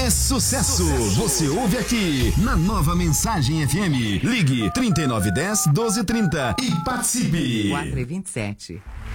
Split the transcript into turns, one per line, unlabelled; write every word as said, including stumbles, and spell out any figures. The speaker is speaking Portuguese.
É sucesso. Você ouve aqui na Nova Mensagem F M. Ligue trinta e nove dez, doze trinta e participe.
quatro e vinte e sete.